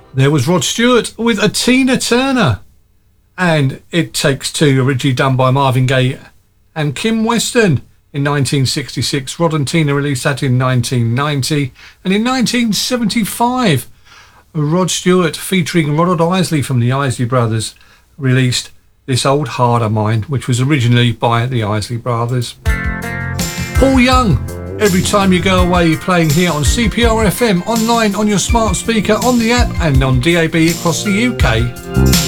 There was Rod Stewart with a Tina Turner. And It Takes Two, originally done by Marvin Gaye and Kim Weston in 1966. Rod and Tina released that in 1990. And in 1975, Rod Stewart featuring Ronald Isley from the Isley Brothers released This Old Heart of Mine, which was originally by the Isley Brothers. Paul Young, Every Time You Go Away, playing here on CPR FM, online, on your smart speaker, on the app and on DAB across the UK.